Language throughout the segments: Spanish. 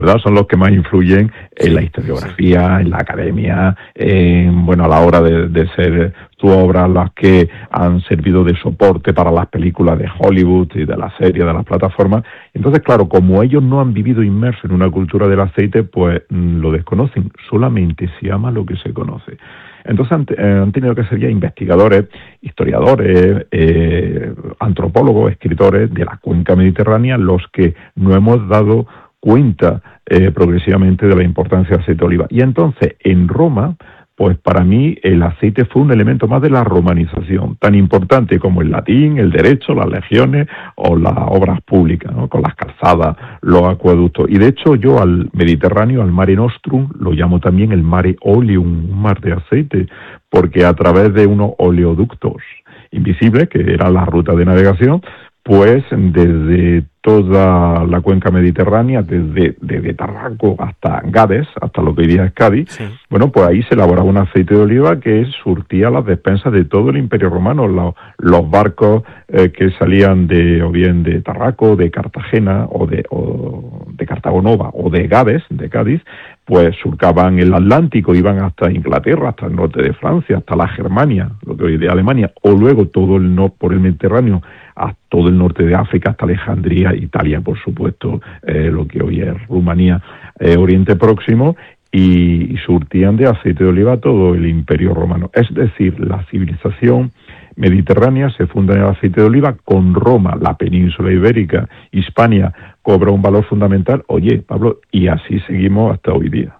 ¿verdad? Son los que más influyen en la historiografía, en la academia, bueno, a la hora de ser sus obras las que han servido de soporte para las películas de Hollywood y de las series, de las plataformas. Entonces, claro, como ellos no han vivido inmersos en una cultura del aceite, pues lo desconocen, solamente se ama lo que se conoce. Entonces han tenido que ser ya investigadores, historiadores, antropólogos, escritores de la cuenca mediterránea los que nos hemos dado cuenta progresivamente de la importancia del aceite de oliva. Y entonces, en Roma, pues para mí el aceite fue un elemento más de la romanización, tan importante como el latín, el derecho, las legiones o las obras públicas, ¿no? Con las calzadas, los acueductos. Y de hecho yo al Mediterráneo, al Mare Nostrum, lo llamo también el Mare Oleum, un mar de aceite, porque a través de unos oleoductos invisibles, que eran las rutas de navegación, pues desde toda la cuenca mediterránea, desde Tarraco hasta Gades, hasta lo que hoy día es Cádiz, sí. Bueno, pues ahí se elaboraba un aceite de oliva que surtía las despensas de todo el Imperio Romano. Los barcos que salían o bien de Tarraco, de Cartagena, o de Cartago Nova, o de Gades, de Cádiz, pues surcaban el Atlántico, iban hasta Inglaterra, hasta el norte de Francia, hasta la Germania, lo que hoy día es Alemania, o luego todo el norte por el Mediterráneo, a todo el norte de África, hasta Alejandría, Italia, por supuesto, lo que hoy es Rumanía, Oriente Próximo, y surtían de aceite de oliva todo el Imperio Romano. Es decir, la civilización mediterránea se funda en el aceite de oliva. Con Roma, la península ibérica, Hispania, cobra un valor fundamental. Oye, Pablo, y así seguimos hasta hoy día.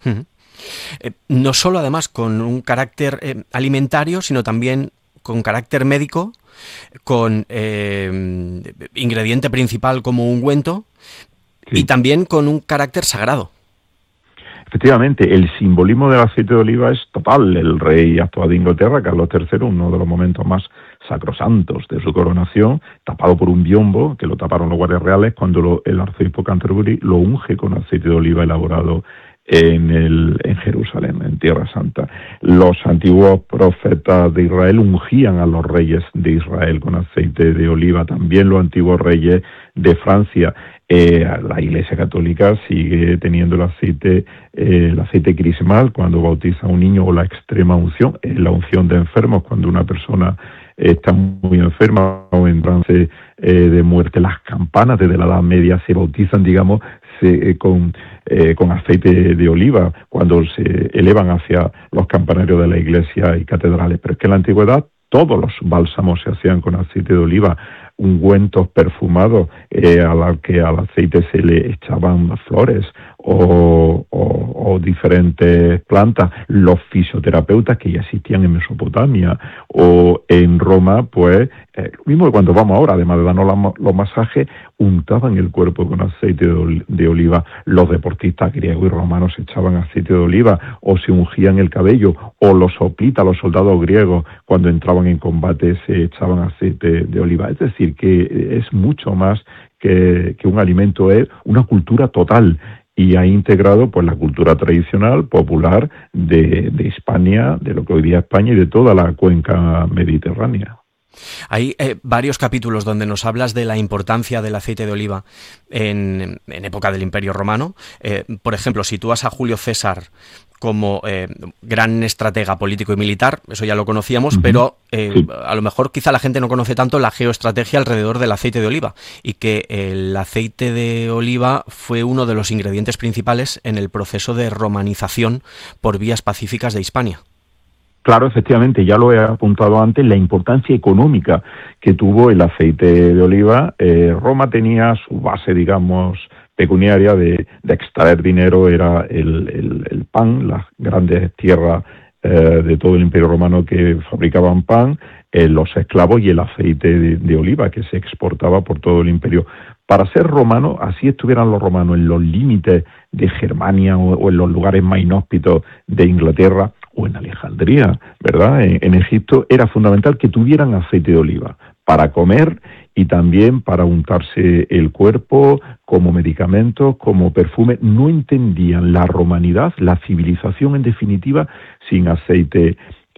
No solo además con un carácter alimentario, sino también con carácter médico, con ingrediente principal como ungüento, sí. Y también con un carácter sagrado. Efectivamente, el simbolismo del aceite de oliva es total. El rey actual de Inglaterra, Carlos III, uno de los momentos más sacrosantos de su coronación, tapado por un biombo, que lo taparon los guardias reales, cuando el arzobispo Canterbury lo unge con aceite de oliva elaborado en Jerusalén, en Tierra Santa. Los antiguos profetas de Israel ungían a los reyes de Israel con aceite de oliva, también los antiguos reyes de Francia. La Iglesia Católica sigue teniendo el aceite crismal cuando bautiza a un niño, o la extrema unción, la unción de enfermos cuando una persona está muy enferma o en trance de muerte. Las campanas desde la Edad Media se bautizan, digamos, con aceite de oliva cuando se elevan hacia los campanarios de la iglesia y catedrales. Pero es que en la antigüedad todos los bálsamos se hacían con aceite de oliva, ungüentos perfumados que al aceite se le echaban flores o diferentes plantas. Los fisioterapeutas que ya existían en Mesopotamia o en Roma, pues lo mismo que cuando vamos ahora, además de darnos los masajes, untaban el cuerpo con aceite de oliva. Los deportistas griegos y romanos echaban aceite de oliva o se ungían el cabello, o los hoplitas, los soldados griegos, cuando entraban en combate se echaban aceite de oliva. Es decir, que es mucho más que un alimento, es una cultura total. Y ha integrado pues la cultura tradicional, popular de Hispania, de lo que hoy día es España y de toda la cuenca mediterránea. Hay varios capítulos donde nos hablas de la importancia del aceite de oliva en época del Imperio Romano. Por ejemplo, sitúas a Julio César como gran estratega político y militar, eso ya lo conocíamos, pero sí. A lo mejor quizá la gente no conoce tanto la geoestrategia alrededor del aceite de oliva, y que el aceite de oliva fue uno de los ingredientes principales en el proceso de romanización por vías pacíficas de Hispania. Claro, efectivamente, ya lo he apuntado antes, la importancia económica que tuvo el aceite de oliva. Roma tenía su base, digamos, pecuniaria de extraer dinero, era el pan, las grandes tierras de todo el Imperio Romano que fabricaban pan, los esclavos y el aceite de oliva que se exportaba por todo el imperio. Para ser romano, así estuvieran los romanos en los límites de Germania o en los lugares más inhóspitos de Inglaterra o en Alejandría, ¿verdad? En Egipto era fundamental que tuvieran aceite de oliva para comer y también para untarse el cuerpo, como medicamento, como perfume. No entendían la romanidad, la civilización en definitiva, sin aceite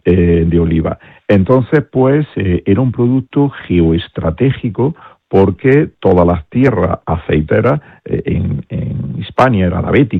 de oliva. Entonces, pues, era un producto geoestratégico, porque todas las tierras aceiteras en Hispania, era la Bética,